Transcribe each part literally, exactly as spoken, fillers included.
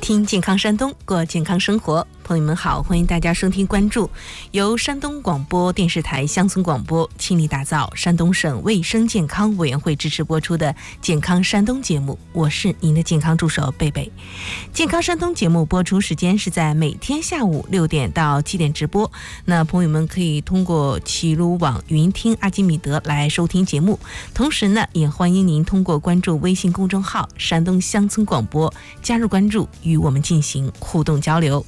听健康山东，过健康生活。朋友们好，欢迎大家收听关注由山东广播电视台乡村广播倾力打造山东省卫生健康委员会支持播出的健康山东节目，我是您的健康助手贝贝。健康山东节目播出时间是在每天下午六点到七点直播，那朋友们可以通过齐鲁网云听阿基米德来收听节目，同时呢也欢迎您通过关注微信公众号山东乡村广播加入关注，与我们进行互动交流。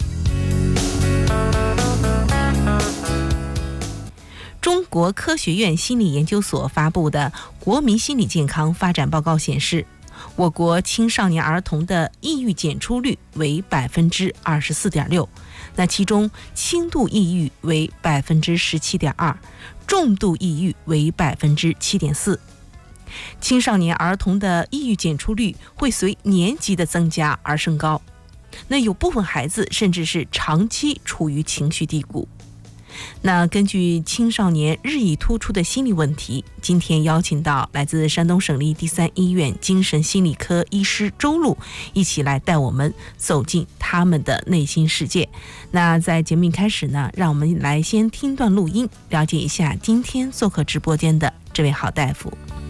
中国科学院心理研究所发布的国民心理健康发展报告显示，我国青少年儿童的抑郁检出率为百分之二十四点六，那其中轻度抑郁为百分之十七点二，重度抑郁为百分之七点四。青少年儿童的抑郁检出率会随年级的增加而升高，那有部分孩子甚至是长期处于情绪低谷。那根据青少年日益突出的心理问题，今天邀请到来自山东省立第三医院精神心理科医师周璐，一起来带我们走进他们的内心世界。那在节目一开始呢，让我们来先听段录音，了解一下今天做客直播间的这位好大夫。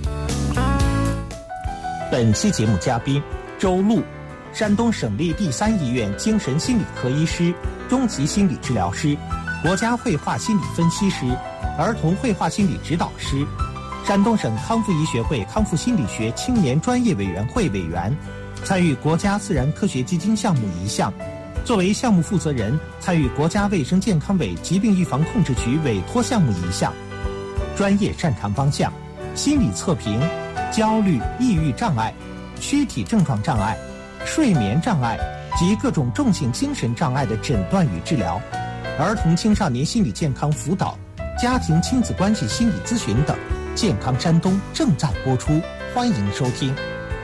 本期节目嘉宾周璐，山东省立第三医院精神心理科医师、中级心理治疗师，国家绘画心理分析师，儿童绘画心理指导师，山东省康复医学会康复心理学青年专业委员会委员，参与国家自然科学基金项目一项，作为项目负责人参与国家卫生健康委疾病预防控制局委托项目一项，专业擅长方向：心理测评、焦虑、抑郁障碍、躯体症状障碍、睡眠障碍及各种重性精神障碍的诊断与治疗，儿童青少年心理健康辅导、家庭亲子关系心理咨询等。健康山东正在播出，欢迎收听。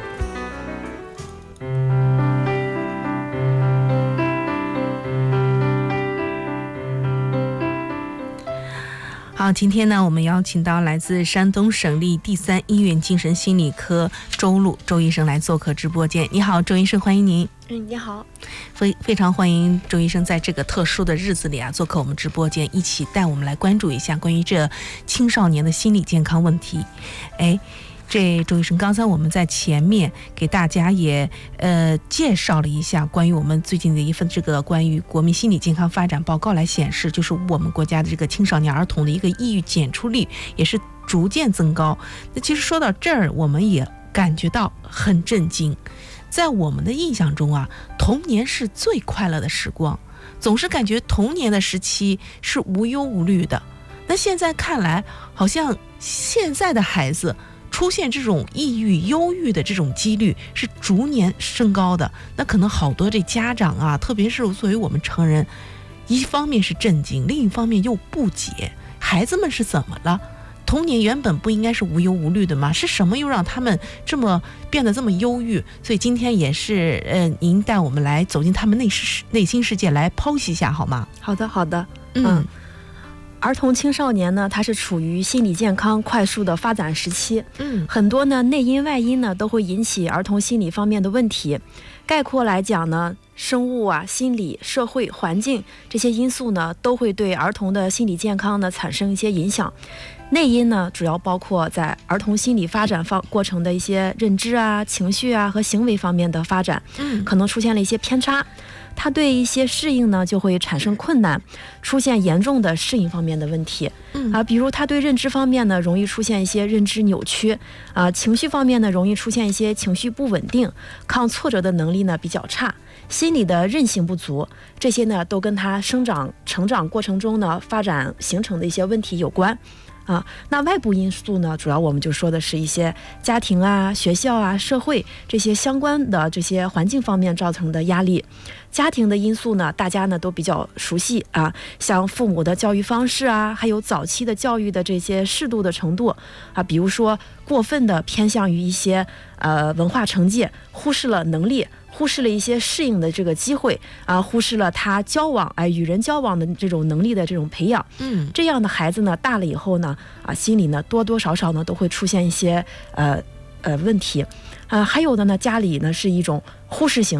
好，今天呢，我们邀请到来自山东省立第三医院精神心理科周璐周医生来做客直播间。你好，周医生，欢迎您。 嗯，你好， 非非常欢迎周医生在这个特殊的日子里啊，做客我们直播间，一起带我们来关注一下关于这青少年的心理健康问题。哎，这周医生，刚才我们在前面给大家也呃介绍了一下关于我们最近的一份这个关于国民心理健康发展报告来显示，就是我们国家的这个青少年儿童的一个抑郁检出率也是逐渐增高。那其实说到这儿，我们也感觉到很震惊。在我们的印象中啊，童年是最快乐的时光，总是感觉童年的时期是无忧无虑的。那现在看来，好像现在的孩子出现这种抑郁、忧郁的这种几率是逐年升高的。那可能好多这家长啊，特别是作为我们成人，一方面是震惊，另一方面又不解，孩子们是怎么了？童年原本不应该是无忧无虑的吗？是什么又让他们这么变得这么忧郁？所以今天也是呃，您带我们来走进他们内世内心世界，来剖析一下好吗？ 好的，好的。 嗯， 嗯儿童青少年呢，它是处于心理健康快速的发展时期。 嗯， 很多呢内因外因呢都会引起儿童心理方面的问题。概括来讲呢，生物啊、心理、社会、环境这些因素呢，都会对儿童的心理健康呢产生一些影响。内因呢，主要包括在儿童心理发展方过程的一些认知啊、情绪啊和行为方面的发展， 嗯， 可能出现了一些偏差。他对一些适应呢就会产生困难，出现严重的适应方面的问题。 嗯啊，比如他对认知方面呢容易出现一些认知扭曲，啊，情绪方面呢容易出现一些情绪不稳定，抗挫折的能力呢比较差，心理的韧性不足，这些呢都跟他生长成长过程中呢发展形成的一些问题有关。啊，那外部因素呢，主要我们就说的是一些家庭啊、学校啊、社会这些相关的这些环境方面造成的压力。家庭的因素呢，大家呢都比较熟悉啊，像父母的教育方式啊，还有早期的教育的这些适度的程度啊，比如说过分的偏向于一些呃文化成绩，忽视了能力，忽视了一些适应的这个机会啊，忽视了他交往哎与人交往的这种能力的这种培养。 嗯， 这样的孩子呢，大了以后呢，啊，心里呢多多少少呢都会出现一些呃呃问题，啊，还有的呢，家里呢是一种忽视型的。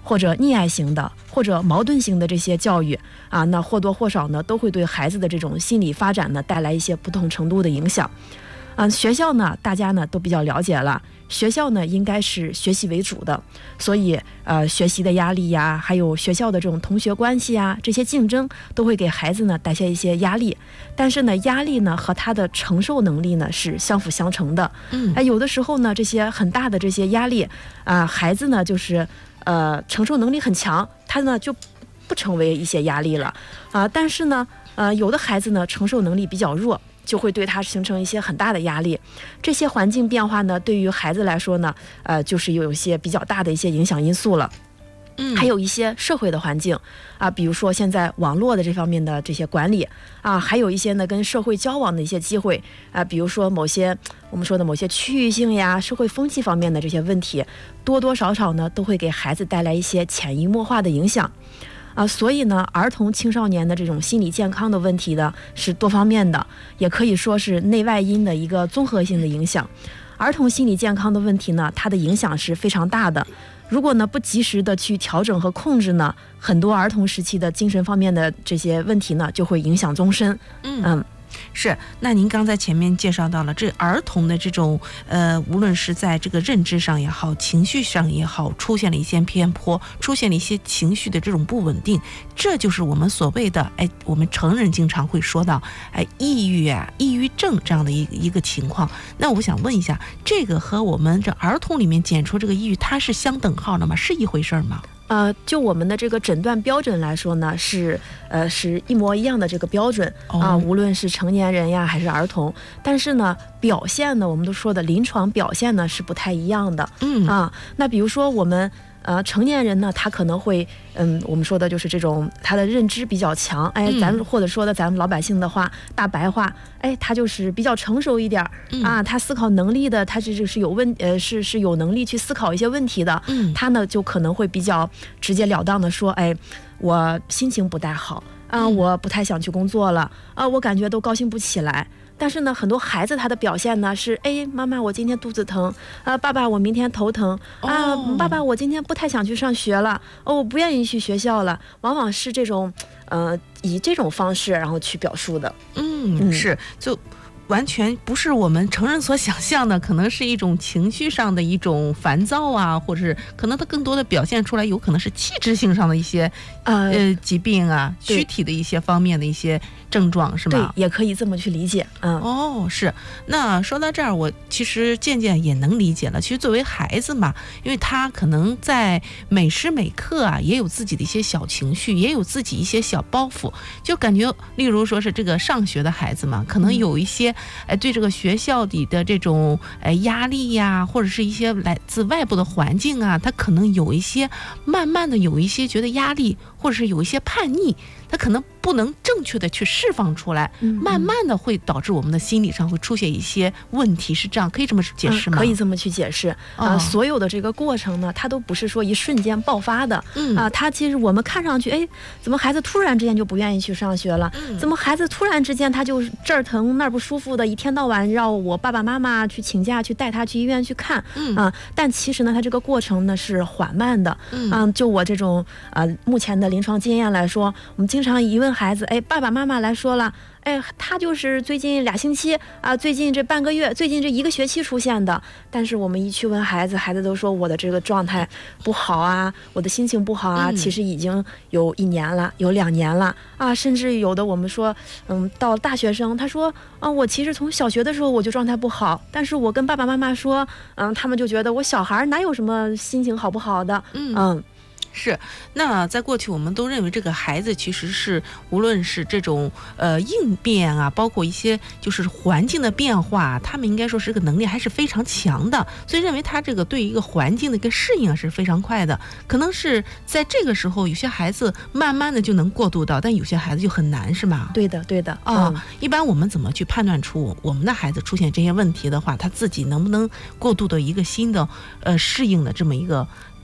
或者溺爱型的，或者矛盾型的这些教育啊，那或多或少呢，都会对孩子的这种心理发展呢带来一些不同程度的影响。嗯，学校呢，大家呢都比较了解了，学校呢应该是学习为主的，所以呃，学习的压力呀，还有学校的这种同学关系呀，这些竞争都会给孩子呢带下一些压力。但是呢，压力呢和他的承受能力呢是相辅相成的。 嗯， 哎，有的时候呢，这些很大的这些压力啊、孩子呢就是呃承受能力很强，他呢就不成为一些压力了啊、但是呢，呃，有的孩子呢承受能力比较弱，就会对他形成一些很大的压力。这些环境变化呢，对于孩子来说呢，呃，就是有一些比较大的一些影响因素了。 嗯， 还有一些社会的环境啊，比如说现在网络的这方面的这些管理啊，还有一些呢跟社会交往的一些机会啊，比如说某些我们说的某些区域性呀、社会风气方面的这些问题，多多少少呢都会给孩子带来一些潜移默化的影响。啊，所以呢，儿童青少年的这种心理健康的问题呢是多方面的，也可以说是内外因的一个综合性的影响。儿童心理健康的问题呢，它的影响是非常大的。如果呢不及时的去调整和控制呢，很多儿童时期的精神方面的这些问题呢，就会影响终身。 嗯嗯。 是，那您刚才前面介绍到了，这儿童的这种呃，无论是在这个认知上也好，情绪上也好，出现了一些偏颇，出现了一些情绪的这种不稳定，这就是我们所谓的哎，我们成人经常会说到哎，抑郁啊、抑郁症这样的一个一个情况。那我想问一下，这个和我们这儿童里面检出这个抑郁，它是相等号的吗？是一回事吗？ 呃，就我们的这个诊断标准来说呢，是呃是一模一样的这个标准啊、 哦无论是成年人呀还是儿童，但是呢，表现呢，我们都说的临床表现呢是不太一样的。 嗯啊，那比如说我们呃成年人呢，他可能会嗯，我们说的就是这种他的认知比较强，哎， 嗯咱们或者说的咱们老百姓的话，大白话，哎，他就是比较成熟一点儿、 嗯啊，他思考能力的，他是是有问呃是是有能力去思考一些问题的。 嗯他呢就可能会比较直截了当的说，哎，我心情不太好啊、 嗯我不太想去工作了啊、我感觉都高兴不起来。但是呢，很多孩子他的表现呢是，哎，妈妈我今天肚子疼啊，爸爸我明天头疼啊、 哦爸爸我今天不太想去上学了，哦，我不愿意去学校了，往往是这种，呃，以这种方式然后去表述的。 嗯， 嗯是，就完全不是我们成人所想象的，可能是一种情绪上的一种烦躁啊，或者是可能它更多的表现出来，有可能是气质性上的一些呃呃疾病啊， 对躯体的一些方面的一些症状，是对吗？， 也可以这么去理解。嗯， 哦，是。那说到这儿，我其实渐渐也能理解了。其实作为孩子嘛，因为他可能在每时每刻啊，也有自己的一些小情绪，也有自己一些小包袱，就感觉，例如说是这个上学的孩子嘛，可能有一些，哎，对这个学校里的这种哎压力呀，或者是一些来自外部的环境啊，他可能有一些，慢慢的有一些觉得压力，或者是有一些叛逆。他可能不能正确的去释放出来， 嗯慢慢的会导致我们的心理上会出现一些问题，是这样，可以这么解释吗？ 嗯、可以这么去解释啊、 哦所有的这个过程呢，它都不是说一瞬间爆发的。 嗯啊，它其实我们看上去，哎，怎么孩子突然之间就不愿意去上学了？ 嗯怎么孩子突然之间他就这儿疼那儿不舒服的，一天到晚让我爸爸妈妈去请假去带他去医院去看。 嗯啊，但其实呢，它这个过程呢是缓慢的。 嗯啊，就我这种啊目前的临床经验来说，我们经常一问孩子，哎，爸爸妈妈来说了。哎，他就是最近俩星期啊，最近这半个月，最近这一个学期出现的。但是我们一去问孩子，孩子都说我的这个状态不好啊，我的心情不好啊， 嗯其实已经有一年了，有两年了啊，甚至有的我们说，嗯，到大学生，他说啊，我其实从小学的时候我就状态不好，但是我跟爸爸妈妈说，嗯，他们就觉得我小孩哪有什么心情好不好的， 嗯嗯是，那在过去我们都认为这个孩子其实是无论是这种呃应变啊，包括一些就是环境的变化，他们应该说是这个能力还是非常强的，所以认为他这个对一个环境的一个适应啊是非常快的。可能是在这个时候，有些孩子慢慢的就能过渡到，但有些孩子就很难，是吗？ 对的对的啊、 嗯一般我们怎么去判断出我们的孩子出现这些问题的话，他自己能不能过渡到一个新的呃适应的这么一个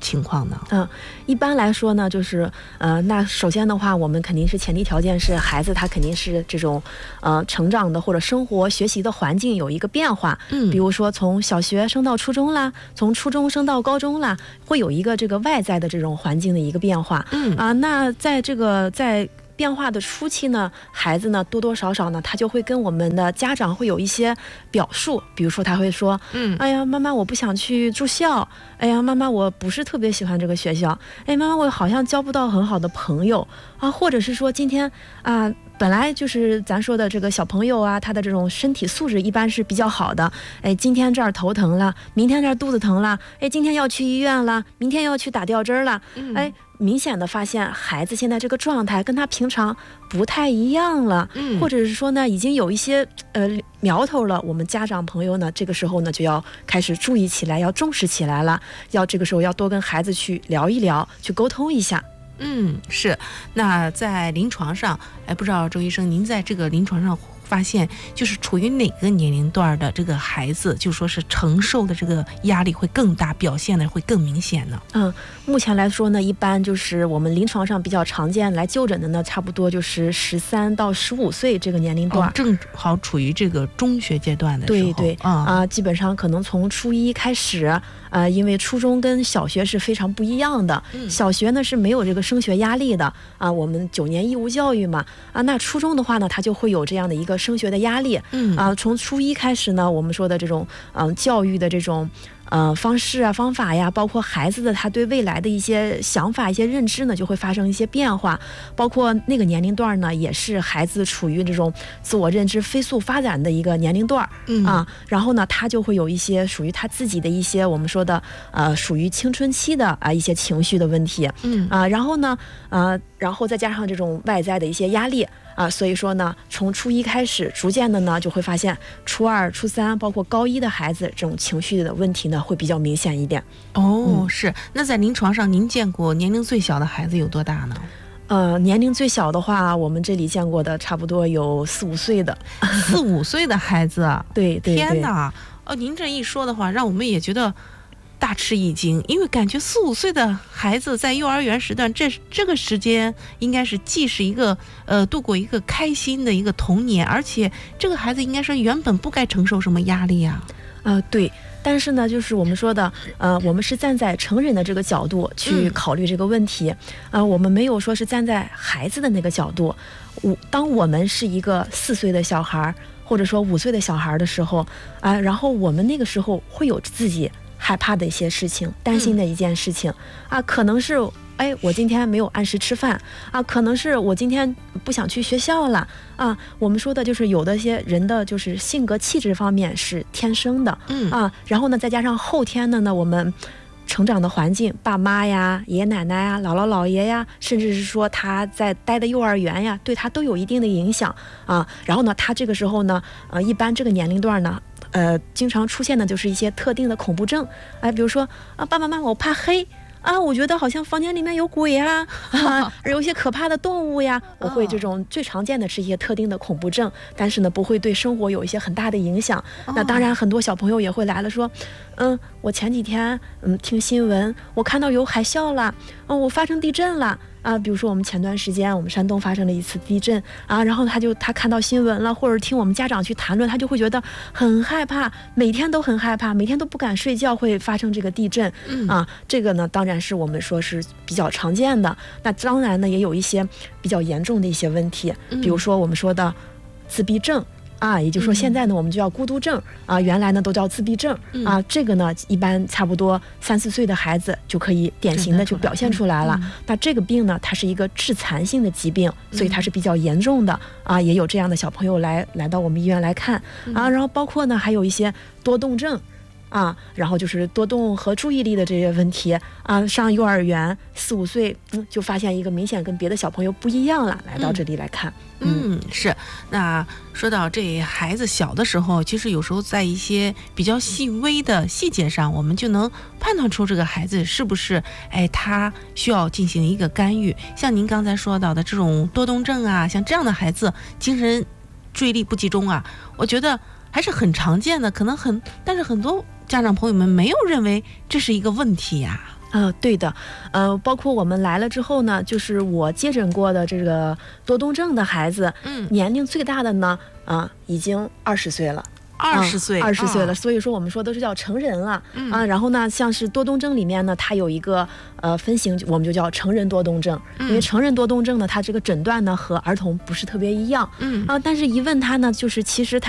情况呢？ 嗯，一般来说呢，就是呃，那首先的话，我们肯定是前提条件是孩子他肯定是这种呃成长的或者生活学习的环境有一个变化， 嗯， 比如说从小学升到初中啦，从初中升到高中啦，会有一个这个外在的这种环境的一个变化， 嗯啊、那在这个在变化的初期呢，孩子呢多多少少呢，他就会跟我们的家长会有一些表述，比如说他会说， 嗯， 哎呀，妈妈，我不想去住校。哎呀，妈妈，我不是特别喜欢这个学校。哎，妈妈，我好像交不到很好的朋友啊，或者是说今天啊。本来就是咱说的这个小朋友啊，他的这种身体素质一般是比较好的。哎，今天这儿头疼了，明天这儿肚子疼了，哎，今天要去医院了，明天要去打吊针了。 嗯、 哎，明显的发现孩子现在这个状态跟他平常不太一样了， 嗯、 或者是说呢，已经有一些呃苗头了。我们家长朋友呢，这个时候呢就要开始注意起来，要重视起来了，要这个时候要多跟孩子去聊一聊，去沟通一下。 嗯，是。那在临床上，哎，不知道周医生，您在这个临床上发现，就是处于哪个年龄段的这个孩子，就说是承受的这个压力会更大，表现的会更明显呢？ 嗯，目前来说呢，一般就是我们临床上比较常见来就诊的呢，差不多就是十三到十五岁这个年龄段， 哦，正好处于这个中学阶段的时候。 对对啊、 嗯呃，基本上可能从初一开始，啊、呃，因为初中跟小学是非常不一样的， 嗯、 小学呢是没有这个升学压力的啊、呃，我们九年义务教育嘛啊，那初中的话呢，它就会有这样的一个升学的压力， 嗯啊、呃，从初一开始呢，我们说的这种嗯、呃、教育的这种。呃，方式啊，方法呀，包括孩子的他对未来的一些想法、一些认知呢，就会发生一些变化。包括那个年龄段呢，也是孩子处于这种自我认知飞速发展的一个年龄段， 嗯啊，然后呢，他就会有一些属于他自己的一些我们说的呃，属于青春期的啊一些情绪的问题， 嗯啊，然后呢，呃，然后再加上这种外在的一些压力。啊，所以说呢，从初一开始，逐渐的呢，就会发现初二、初三，包括高一的孩子，这种情绪的问题呢，会比较明显一点。 哦， 嗯、 是。那在临床上，您见过年龄最小的孩子有多大呢？ 呃，年龄最小的话，我们这里见过的差不多有四五岁的， 四五岁的孩子， 对对对， 天哪！哦，您这一说的话，让我们也觉得大吃一惊，因为感觉四五岁的孩子在幼儿园时段，这这个时间应该是既是一个呃度过一个开心的一个童年，而且这个孩子应该是原本不该承受什么压力啊。 呃，对。但是呢，就是我们说的，呃，我们是站在成人的这个角度去考虑这个问题，嗯、呃，我们没有说是站在孩子的那个角度。我当我们是一个四岁的小孩，或者说五岁的小孩的时候，啊、呃，然后我们那个时候会有自己害怕的一些事情，担心的一件事情、嗯、啊，可能是哎，我今天没有按时吃饭啊，可能是我今天不想去学校了啊。我们说的就是有的些人的就是性格气质方面是天生的， 嗯啊，然后呢再加上后天的呢，我们成长的环境，爸妈呀、爷爷奶奶呀、姥姥姥爷呀，甚至是说他在待的幼儿园呀，对他都有一定的影响啊。然后呢，他这个时候呢，呃，一般这个年龄段呢。呃，经常出现的就是一些特定的恐怖症，哎，比如说啊，爸爸妈妈，我怕黑啊，我觉得好像房间里面有鬼呀，啊，有一些可怕的动物呀，我会这种最常见的是一些特定的恐怖症，但是呢，不会对生活有一些很大的影响。那当然，很多小朋友也会来了，说，嗯，我前几天嗯听新闻，我看到有海啸了，嗯，我发生地震了。啊，比如说我们前段时间我们山东发生了一次地震啊，然后他就他看到新闻了，或者听我们家长去谈论，他就会觉得很害怕，每天都很害怕，每天都不敢睡觉，会发生这个地震、 嗯、 啊。这个呢，当然是我们说是比较常见的。那当然呢，也有一些比较严重的一些问题，比如说我们说的自闭症。啊，也就是说现在呢，我们就叫孤独症啊，原来呢都叫自闭症啊。这个呢，一般差不多三四岁的孩子就可以典型的就表现出来了。那这个病呢，它是一个致残性的疾病，所以它是比较严重的啊。也有这样的小朋友来来到我们医院来看啊。然后包括呢，还有一些多动症。啊，然后就是多动和注意力的这些问题啊，上幼儿园四五岁，嗯，就发现一个明显跟别的小朋友不一样了，来到这里来看。 嗯，嗯是。那说到这孩子小的时候，其实有时候在一些比较细微的细节上，我们就能判断出这个孩子是不是，哎，他需要进行一个干预。像您刚才说到的这种多动症啊，像这样的孩子，精神注意力不集中啊，我觉得还是很常见的，可能很，但是很多家长朋友们没有认为这是一个问题呀、啊。 啊、呃，对的，呃，包括我们来了之后呢，就是我接诊过的这个多动症的孩子， 嗯， 年龄最大的呢，啊、呃，已经二十岁了。 二十岁， 二十岁了， 哦， 所以说我们说都是叫成人了， 嗯啊。然后呢，像是多动症里面呢，它有一个呃分型，我们就叫成人多动症。 嗯因为成人多动症呢，它这个诊断呢和儿童不是特别一样， 嗯啊。但是一问他呢，就是其实他